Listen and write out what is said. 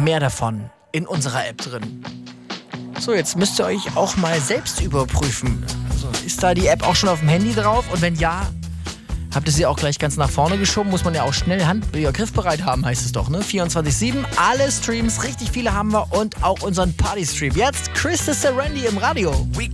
mehr davon in unserer App drin. So, jetzt müsst ihr euch auch mal selbst überprüfen. Also, ist da die App auch schon auf dem Handy drauf? Und wenn ja, habt ihr sie auch gleich ganz nach vorne geschoben? Muss man ja auch schnell griffbereit haben, heißt es doch, ne? 24/7, alle Streams, richtig viele haben wir und auch unseren Party-Stream. Jetzt Chris the Serendi im Radio. We